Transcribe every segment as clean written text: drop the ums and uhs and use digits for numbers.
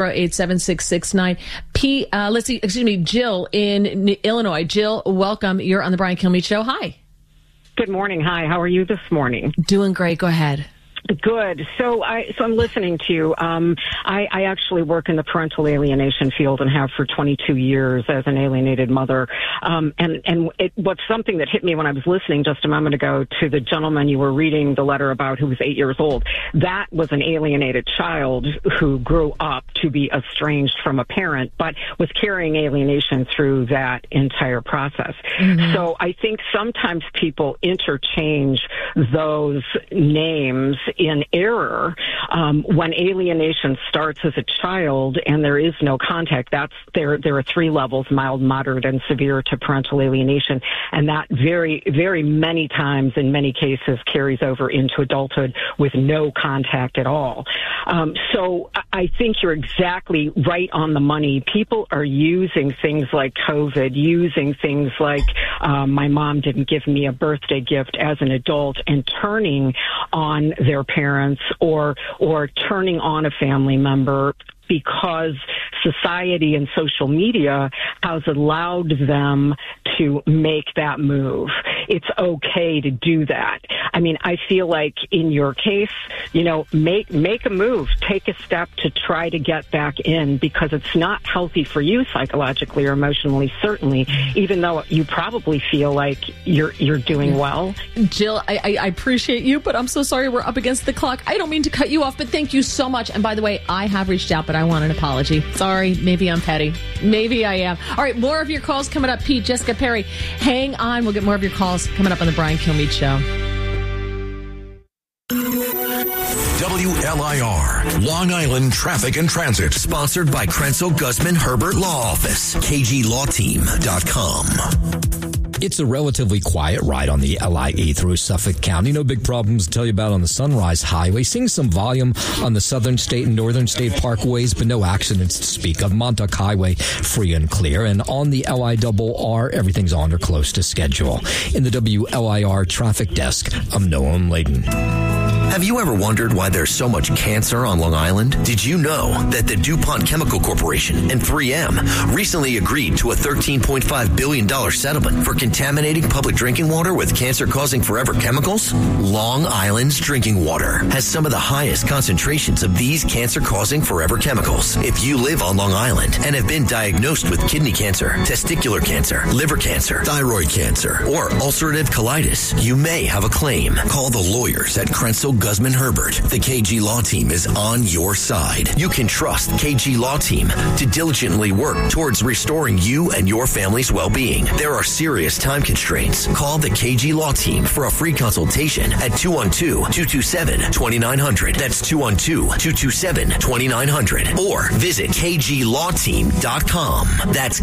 87669. Jill in Illinois. Jill, welcome. You're on the Brian Kilmeade Show. Hi. Good morning. Hi. How are you this morning? Doing great. Go ahead. Good. So I'm listening to you. I actually work in the parental alienation field and have for 22 years as an alienated mother. What's something that hit me when I was listening just a moment ago to the gentleman you were reading the letter about who was 8 years old. That was an alienated child who grew up to be estranged from a parent, but was carrying alienation through that entire process. Mm-hmm. So I think sometimes people interchange those names in error. When alienation starts as a child and there is no contact, there are three levels: mild, moderate, and severe to parental alienation, and that very, very many times in many cases carries over into adulthood with no contact at all. So I think you're exactly right on the money. People are using things like COVID, using things like my mom didn't give me a birthday gift as an adult, and turning on their parents or turning on a family member because society and social media has allowed them to make that move. It's okay to do that. I mean, I feel like in your case, make a move, take a step to try to get back in, because it's not healthy for you psychologically or emotionally, certainly, even though you probably feel like you're doing well. Jill, I appreciate you, but I'm so sorry we're up against the clock. I don't mean to cut you off, but thank you so much. And by the way, I have reached out, but I want an apology. Sorry, maybe I'm petty. Maybe I am. All right, more of your calls coming up. Pete, Jessica, Perry, hang on. We'll get more of your calls coming up on the Brian Kilmeade Show. WLIR, Long Island Traffic and Transit. Sponsored by Krenzel Guzman Herbert Law Office. KGLawTeam.com. It's a relatively quiet ride on the LIE through Suffolk County. No big problems to tell you about on the Sunrise Highway. Seeing some volume on the Southern State and Northern State parkways, but no accidents to speak of. Montauk Highway, free and clear. And on the LIRR, everything's on or close to schedule. In the WLIR traffic desk, I'm Noam Layden. Have you ever wondered why there's so much cancer on Long Island? Did you know that the DuPont Chemical Corporation and 3M recently agreed to a $13.5 billion settlement for contaminating public drinking water with cancer-causing forever chemicals? Long Island's drinking water has some of the highest concentrations of these cancer-causing forever chemicals. If you live on Long Island and have been diagnosed with kidney cancer, testicular cancer, liver cancer, thyroid cancer, or ulcerative colitis, you may have a claim. Call the lawyers at Krenzel Guzman Herbert. The KG Law Team is on your side. You can trust KG Law Team to diligently work towards restoring you and your family's well-being. There are serious time constraints. Call the KG Law Team for a free consultation at 212-227-2900. That's 212-227-2900. Or visit KGLawTeam.com. That's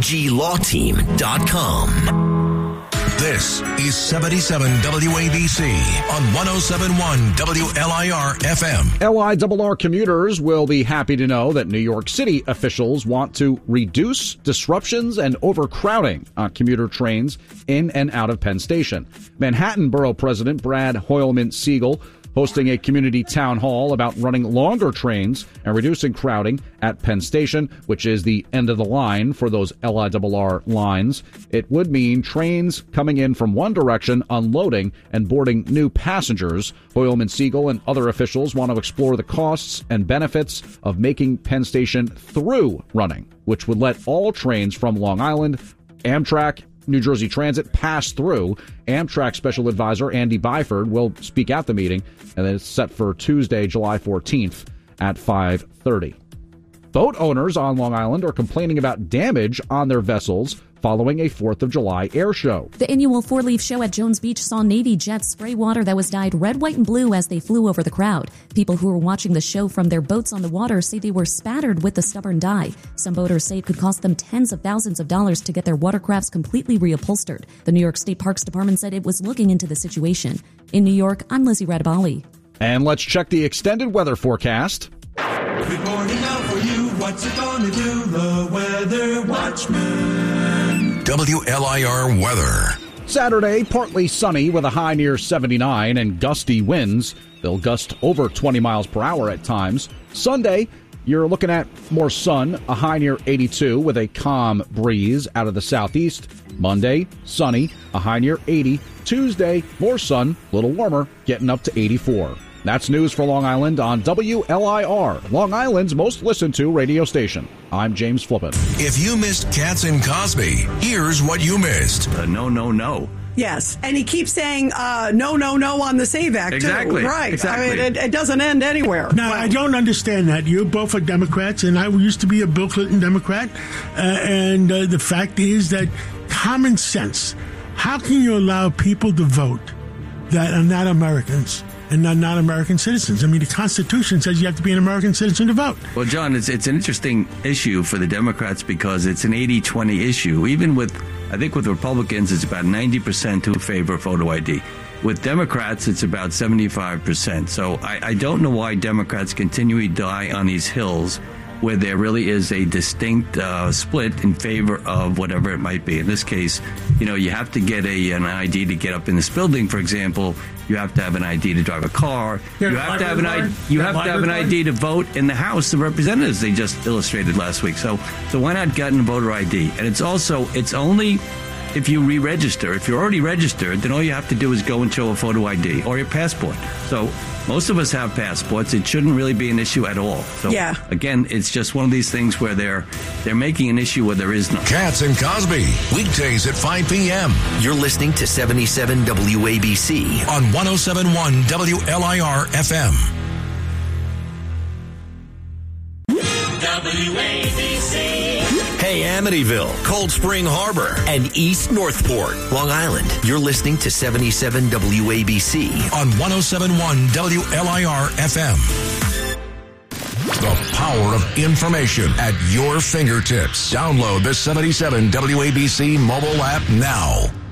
KGLawTeam.com. This is 77 WABC on 107.1 WLIR FM. LIRR commuters will be happy to know that New York City officials want to reduce disruptions and overcrowding on commuter trains in and out of Penn Station. Manhattan Borough President Brad Hoylman-Siegel hosting a community town hall about running longer trains and reducing crowding at Penn Station, which is the end of the line for those LIRR lines. It would mean trains coming in from one direction, unloading and boarding new passengers. Hoylman-Siegel and other officials want to explore the costs and benefits of making Penn Station through running, which would let all trains from Long Island, Amtrak, New Jersey Transit pass through. Amtrak Special Advisor Andy Byford will speak at the meeting, and it's set for Tuesday, July 14th at 5:30. Boat owners on Long Island are complaining about damage on their vessels following a 4th of July air show. The annual four-leaf show at Jones Beach saw Navy jets spray water that was dyed red, white, and blue as they flew over the crowd. People who were watching the show from their boats on the water say they were spattered with the stubborn dye. Some boaters say it could cost them tens of thousands of dollars to get their watercrafts completely reupholstered. The New York State Parks Department said it was looking into the situation. In New York, I'm Lizzie Radabali. And let's check the extended weather forecast. Good morning out for you. What's it gonna do? The Weather Watchman. WLIR weather. Saturday, partly sunny with a high near 79 and gusty winds. They'll gust over 20 miles per hour at times. Sunday, You're looking at more sun, a high near 82 with a calm breeze out of the southeast. Monday, sunny, a high near 80. Tuesday, more sun, a little warmer, getting up to 84. That's news for Long Island on WLIR, Long Island's most listened to radio station. I'm James Flippin. If you missed Katz and Cosby, here's what you missed. No. Yes, and he keeps saying no on the SAVE Act, exactly. too. Right. Exactly. I mean, it doesn't end anywhere. Now, I don't understand that. You both are Democrats, and I used to be a Bill Clinton Democrat. And the fact is that common sense, how can you allow people to vote that are not Americans and not American citizens? I mean, the Constitution says you have to be an American citizen to vote. Well, John, it's an interesting issue for the Democrats because it's an 80-20 issue. Even I think with Republicans, it's about 90% to favor photo ID. With Democrats, it's about 75%. So I don't know why Democrats continually die on these hills where there really is a distinct split in favor of whatever it might be. In this case, you have to get an ID to get up in this building, for example. You have to have an ID to drive a car. You have to have an ID to vote in the House of Representatives. They just illustrated last week. So why not get a voter ID? And it's only if you re-register. If you're already registered, then all you have to do is go and show a photo ID or your passport. So most of us have passports. It shouldn't really be an issue at all. So again, it's just one of these things where they're making an issue where there is none. Katz and Cosby, weekdays at 5 p.m. You're listening to 77 WABC on 107.1 WLIR FM. WABC. Hey, Amityville, Cold Spring Harbor, and East Northport, Long Island. You're listening to 77 WABC on 107.1 WLIR FM. The power of information at your fingertips. Download the 77 WABC mobile app now.